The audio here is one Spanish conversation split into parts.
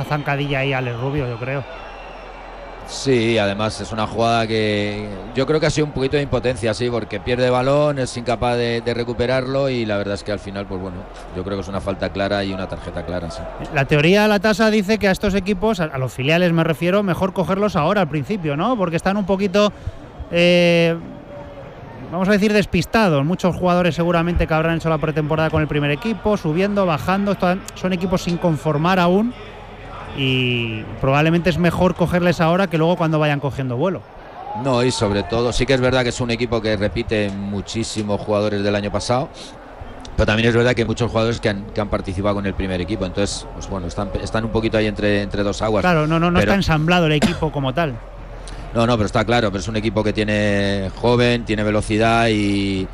zancadilla ahí a Alex Rubio, yo creo. Sí, además es una jugada que yo creo que ha sido un poquito de impotencia, sí, porque pierde balón, es incapaz de recuperarlo y la verdad es que al final, pues bueno, yo creo que es una falta clara y una tarjeta clara, sí. La teoría de la tasa dice que a estos equipos, a los filiales me refiero, mejor cogerlos ahora al principio, ¿no? Porque están un poquito, vamos a decir, despistados. Muchos jugadores seguramente que habrán hecho la pretemporada con el primer equipo, subiendo, bajando, son equipos sin conformar aún. Y probablemente es mejor cogerles ahora que luego cuando vayan cogiendo vuelo. No, y sobre todo, sí que es verdad que es un equipo que repite muchísimos jugadores del año pasado, pero también es verdad que hay muchos jugadores que han participado con el primer equipo, entonces, pues bueno, están un poquito ahí entre dos aguas. Claro, no está ensamblado el equipo como tal. No, pero está claro, pero es un equipo que tiene joven, tiene velocidad y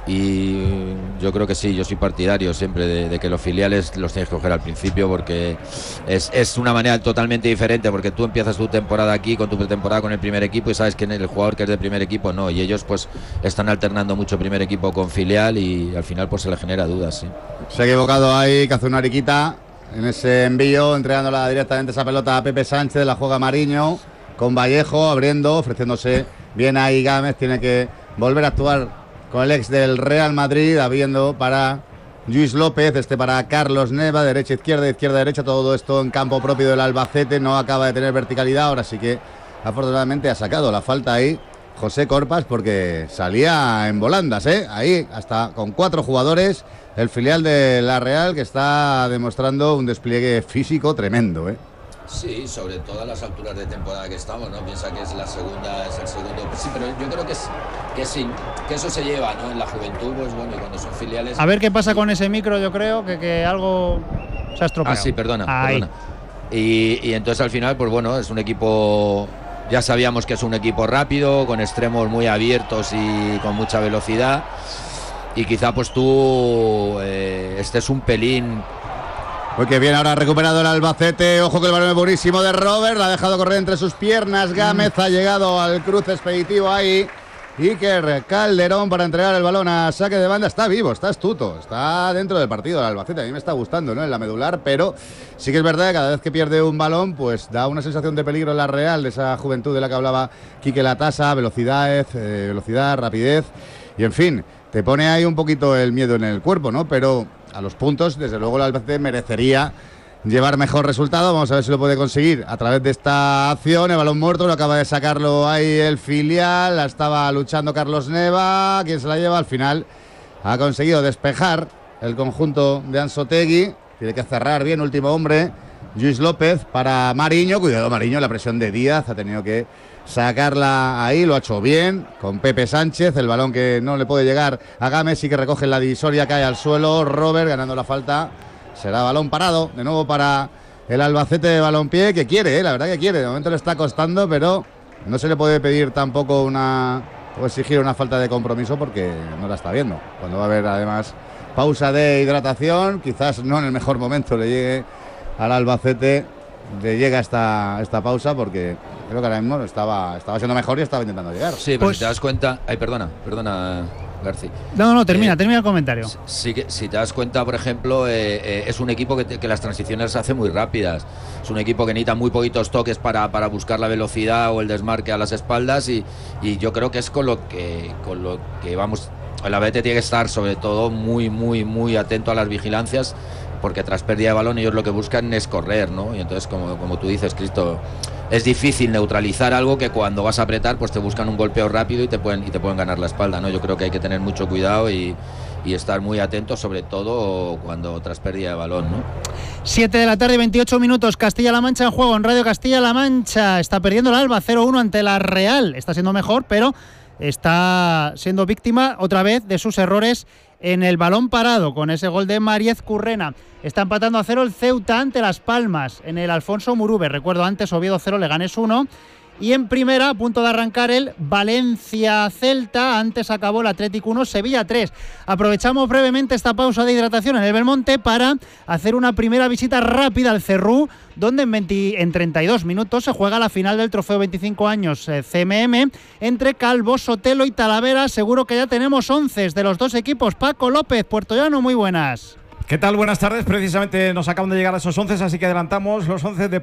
yo creo que sí, yo soy partidario siempre de que los filiales los tienes que coger al principio porque es una manera totalmente diferente, porque tú empiezas tu temporada aquí con tu pretemporada con el primer equipo y sabes quién es el jugador que es del primer equipo, no, y ellos pues están alternando mucho primer equipo con filial y al final pues se le genera dudas, sí. Se ha equivocado ahí Cazunariquita en ese envío, entregándola directamente esa pelota a Pepe Sánchez, la juega Mariño con Vallejo abriendo, ofreciéndose bien ahí Gámez, tiene que volver a actuar con el ex del Real Madrid, habiendo para Lluís López, para Carlos Neva, derecha, izquierda, todo esto en campo propio del Albacete, no acaba de tener verticalidad, ahora sí que afortunadamente ha sacado la falta ahí José Corpas porque salía en volandas, ahí hasta con 4 jugadores, el filial de la Real que está demostrando un despliegue físico tremendo, Sí, sobre todo a las alturas de temporada que estamos, ¿no? Piensa que es la segunda, es el segundo. Sí, pero yo creo que eso se lleva, ¿no? En la juventud, pues bueno, y cuando son filiales. A ver qué pasa con ese micro, yo creo que algo se ha estropeado. Ah, sí, perdona. Y entonces al final, pues bueno, es un equipo. Ya sabíamos que es un equipo rápido, con extremos muy abiertos y con mucha velocidad. Y quizá pues tú estés un pelín. Muy que bien, ahora ha recuperado el Albacete. Ojo que el balón es buenísimo de Robert. La ha dejado correr entre sus piernas. Gámez ha llegado al cruce expeditivo ahí. Iker Calderón para entregar el balón a saque de banda. Está vivo, está astuto. Está dentro del partido el Albacete. A mí me está gustando, ¿no? En la medular. Pero sí que es verdad que cada vez que pierde un balón, pues da una sensación de peligro en la Real. De esa juventud de la que hablaba Quique Latasa. Velocidad, rapidez. Y en fin, te pone ahí un poquito el miedo en el cuerpo, ¿no? Pero a los puntos, desde luego, el Albacete merecería llevar mejor resultado. Vamos a ver si lo puede conseguir a través de esta acción. El balón muerto, lo acaba de sacarlo ahí el filial. La estaba luchando Carlos Neva. ¿Quién se la lleva? Al final ha conseguido despejar el conjunto de Anzoátegui. Tiene que cerrar bien, último hombre. Lluís López para Mariño. Cuidado Mariño, la presión de Díaz. Ha tenido que sacarla ahí, lo ha hecho bien con Pepe Sánchez, el balón que no le puede llegar a Gámez, sí que recoge la divisoria, cae al suelo, Robert ganando la falta, será balón parado, de nuevo para el Albacete de Balompié, que quiere, la verdad que quiere, de momento le está costando, pero no se le puede pedir tampoco o exigir una falta de compromiso porque no la está viendo, cuando va a haber además pausa de hidratación, quizás no en el mejor momento le llegue al Albacete, le llega esta pausa porque creo que ahora mismo estaba siendo mejor y estaba intentando llegar. Sí, pero pues, si te das cuenta. Ay, perdona, García. No, termina el comentario. Sí, que si te das cuenta, por ejemplo, es un equipo que las transiciones se hace muy rápidas. Es un equipo que necesita muy poquitos toques para buscar la velocidad o el desmarque a las espaldas y yo creo que es con lo que vamos. El Albacete tiene que estar sobre todo muy, muy, muy atento a las vigilancias, porque tras pérdida de balón ellos lo que buscan es correr, ¿no? Y entonces, como tú dices, Cristo, es difícil neutralizar algo que cuando vas a apretar pues te buscan un golpeo rápido y te pueden ganar la espalda, ¿no? Yo creo que hay que tener mucho cuidado y estar muy atentos, sobre todo cuando tras pérdida de balón, ¿no? 7 de la tarde, 28 minutos, Castilla-La Mancha en juego en Radio Castilla-La Mancha. Está perdiendo el Alba 0-1 ante la Real. Está siendo mejor, pero está siendo víctima otra vez de sus errores en el balón parado con ese gol de Mariez Currena. Está empatando a 0 el Ceuta ante Las Palmas en el Alfonso Murube. Recuerdo antes, Oviedo 0, Leganés 1. Y en primera, a punto de arrancar el Valencia-Celta. Antes acabó el Atlético 1, Sevilla 3. Aprovechamos brevemente esta pausa de hidratación en el Belmonte para hacer una primera visita rápida al Cerrú, donde en 32 minutos se juega la final del Trofeo 25 años CMM entre Calvo, Sotelo y Talavera. Seguro que ya tenemos 11 de los dos equipos. Paco López, Puertollano, muy buenas. ¿Qué tal? Buenas tardes. Precisamente nos acaban de llegar esos 11, así que adelantamos los 11 de